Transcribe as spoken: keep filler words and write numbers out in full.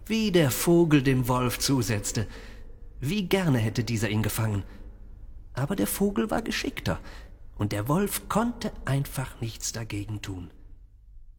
wie der Vogel dem Wolf zusetzte. Wie gerne hätte dieser ihn gefangen. Aber der Vogel war geschickter, und der Wolf konnte einfach nichts dagegen tun.